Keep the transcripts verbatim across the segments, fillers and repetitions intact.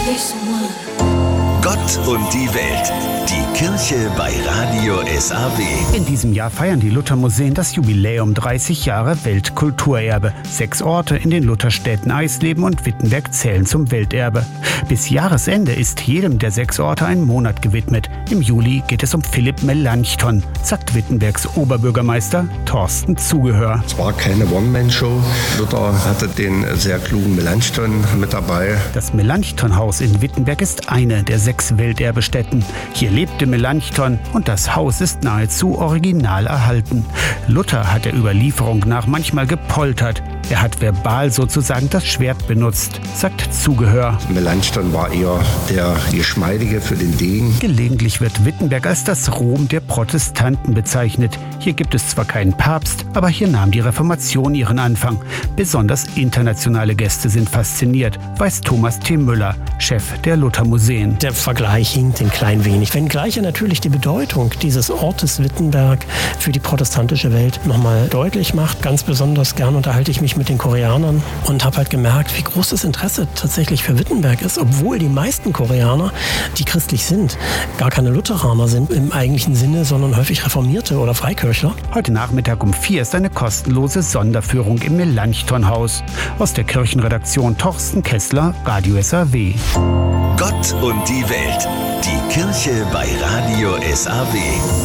Gott und die Welt. Die Kirche bei Radio S A W. In diesem Jahr feiern die Luthermuseen das Jubiläum dreißig Jahre Weltkulturerbe. Sechs Orte in den Lutherstädten Eisleben und Wittenberg zählen zum Welterbe. Bis Jahresende ist jedem der sechs Orte ein Monat gewidmet. Im Juli geht es um Philipp Melanchthon, sagt Wittenbergs Oberbürgermeister Thorsten Zugehör. Es war keine One-Man-Show. Luther hatte den sehr klugen Melanchthon mit dabei. Das Melanchthon-Haus in Wittenberg ist eine der sechs Welterbestätten. Hier lebte Melanchthon und das Haus ist nahezu original erhalten. Luther hat der Überlieferung nach manchmal gepoltert. Er hat verbal sozusagen das Schwert benutzt, sagt Zugehör. Melanchthon war eher der Geschmeidige für den Degen. Gelegentlich wird Wittenberg als das Rom der Protestanten bezeichnet. Hier gibt es zwar keinen Papst, aber hier nahm die Reformation ihren Anfang. Besonders internationale Gäste sind fasziniert, weiß Thomas T. Müller, Chef der Luthermuseen. Der Vergleich hinkt ein klein wenig, wenngleich er natürlich die Bedeutung dieses Ortes Wittenberg für die protestantische Welt nochmal deutlich macht. Ganz besonders gern unterhalte ich mich mit den Koreanern und habe halt gemerkt, wie groß das Interesse tatsächlich für Wittenberg ist, obwohl die meisten Koreaner, die christlich sind, gar keine Lutheraner sind im eigentlichen Sinne, sondern häufig Reformierte oder Freikirchler. Heute Nachmittag um vier ist eine kostenlose Sonderführung im Melanchthon-Haus. Aus der Kirchenredaktion Thorsten Kessler, Radio S A W. Gott und die Welt. Die Kirche bei Radio S A W.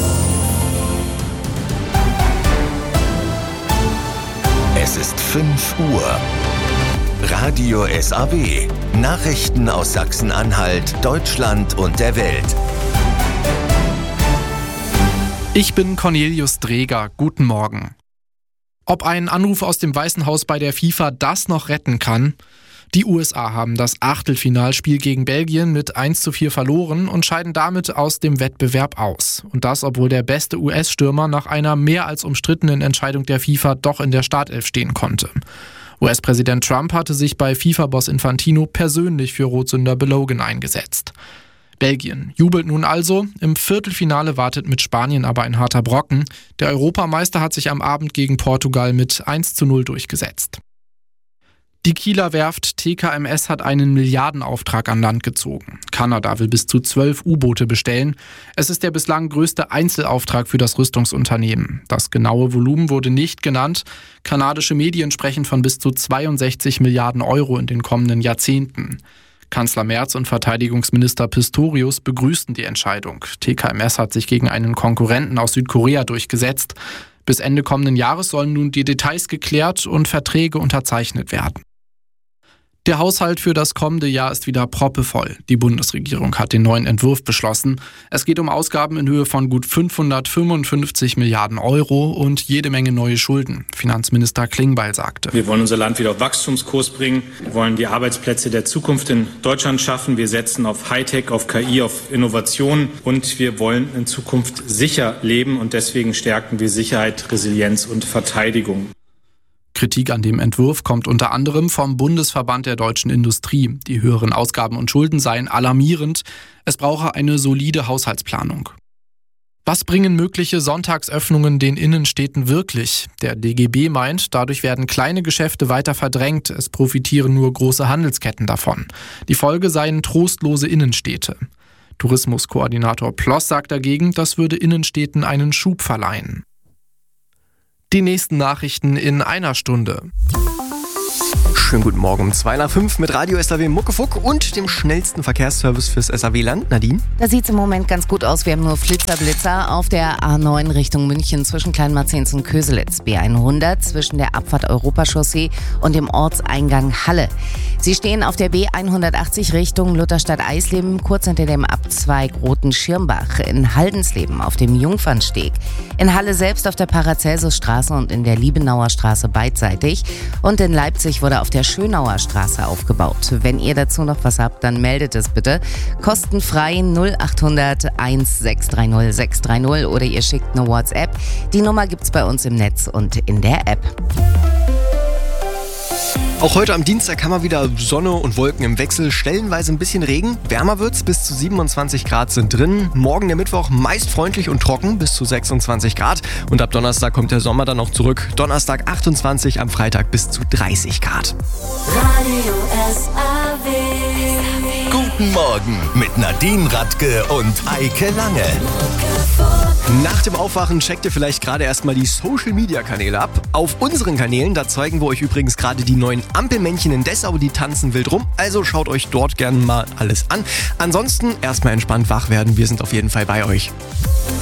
Es ist fünf Uhr. Radio S A W. Nachrichten aus Sachsen-Anhalt, Deutschland und der Welt. Ich bin Cornelius Dreger. Guten Morgen. Ob ein Anruf aus dem Weißen Haus bei der FIFA das noch retten kann? Die U S A haben das Achtelfinalspiel gegen Belgien mit eins zu vier verloren und scheiden damit aus dem Wettbewerb aus. Und das, obwohl der beste U S-Stürmer nach einer mehr als umstrittenen Entscheidung der FIFA doch in der Startelf stehen konnte. U S-Präsident Trump hatte sich bei FIFA-Boss Infantino persönlich für Rotsünder Belogan eingesetzt. Belgien jubelt nun also. Im Viertelfinale wartet mit Spanien aber ein harter Brocken. Der Europameister hat sich am Abend gegen Portugal mit eins zu null durchgesetzt. Die Kieler Werft T K M S hat einen Milliardenauftrag an Land gezogen. Kanada will bis zu zwölf U-Boote bestellen. Es ist der bislang größte Einzelauftrag für das Rüstungsunternehmen. Das genaue Volumen wurde nicht genannt. Kanadische Medien sprechen von bis zu zweiundsechzig Milliarden Euro in den kommenden Jahrzehnten. Kanzler Merz und Verteidigungsminister Pistorius begrüßten die Entscheidung. T K M S hat sich gegen einen Konkurrenten aus Südkorea durchgesetzt. Bis Ende kommenden Jahres sollen nun die Details geklärt und Verträge unterzeichnet werden. Der Haushalt für das kommende Jahr ist wieder proppevoll. Die Bundesregierung hat den neuen Entwurf beschlossen. Es geht um Ausgaben in Höhe von gut fünfhundertfünfundfünfzig Milliarden Euro und jede Menge neue Schulden. Finanzminister Klingbeil sagte: Wir wollen unser Land wieder auf Wachstumskurs bringen. Wir wollen die Arbeitsplätze der Zukunft in Deutschland schaffen. Wir setzen auf Hightech, auf K I, auf Innovation und wir wollen in Zukunft sicher leben und deswegen stärken wir Sicherheit, Resilienz und Verteidigung. Kritik an dem Entwurf kommt unter anderem vom Bundesverband der deutschen Industrie. Die höheren Ausgaben und Schulden seien alarmierend. Es brauche eine solide Haushaltsplanung. Was bringen mögliche Sonntagsöffnungen den Innenstädten wirklich? Der D G B meint, dadurch werden kleine Geschäfte weiter verdrängt. Es profitieren nur große Handelsketten davon. Die Folge seien trostlose Innenstädte. Tourismuskoordinator Ploss sagt dagegen, das würde Innenstädten einen Schub verleihen. Die nächsten Nachrichten in einer Stunde. Schönen guten Morgen um zwei nach fünf mit Radio S A W Muckefuck und dem schnellsten Verkehrsservice fürs S A W-Land. Nadine? Da sieht es im Moment ganz gut aus. Wir haben nur Flitzer-Blitzer auf der A neun Richtung München zwischen Kleinmarzens und Köselitz. B hundert zwischen der Abfahrt Europachaussee und dem Ortseingang Halle. Sie stehen auf der B hundertachtzig Richtung Lutherstadt-Eisleben, kurz hinter dem Abzweig Roten-Schirmbach. In Haldensleben auf dem Jungfernsteg. In Halle selbst auf der Paracelsusstraße und in der Liebenauer Straße beidseitig. Und in Leipzig wurde auf der Schönauer Straße aufgebaut. Wenn ihr dazu noch was habt, dann meldet es bitte. Kostenfrei null achthundert eins sechs drei null sechs drei null oder ihr schickt eine WhatsApp. Die Nummer gibt's bei uns im Netz und in der App. Auch heute am Dienstag haben wir wieder Sonne und Wolken im Wechsel, stellenweise ein bisschen Regen. Wärmer wird's, bis zu siebenundzwanzig Grad sind drin. Morgen der Mittwoch meist freundlich und trocken, bis zu sechsundzwanzig Grad. Und ab Donnerstag kommt der Sommer dann noch zurück. Donnerstag achtundzwanzig, am Freitag bis zu dreißig Grad. Radio S A W. Gut Guten Morgen mit Nadine Radke und Eike Lange. Nach dem Aufwachen checkt ihr vielleicht gerade erstmal die Social-Media-Kanäle ab. Auf unseren Kanälen, da zeigen wir euch übrigens gerade die neuen Ampelmännchen in Dessau, die tanzen wild rum. Also schaut euch dort gerne mal alles an. Ansonsten erstmal entspannt wach werden, wir sind auf jeden Fall bei euch.